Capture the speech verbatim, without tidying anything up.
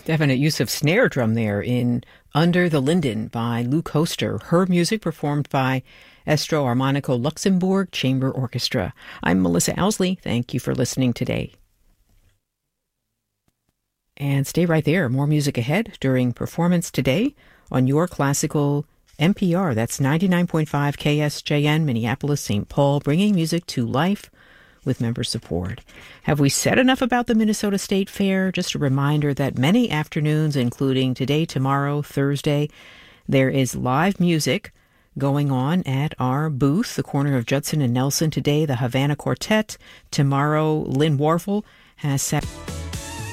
Definite use of snare drum there in Under the Linden by Lou Koster. Her music performed by Estro Armonico Luxembourg Chamber Orchestra. I'm Melissa Owsley. Thank you for listening today. And stay right there. More music ahead during Performance Today on your classical N P R. That's ninety-nine point five K S J N, Minneapolis, Saint Paul, bringing music to life with member support. Have we said enough about the Minnesota State Fair? Just a reminder that many afternoons, including today, tomorrow, Thursday, there is live music going on at our booth, the corner of Judson and Nelson. Today, the Havana Quartet. Tomorrow, Lynn Warfel has set...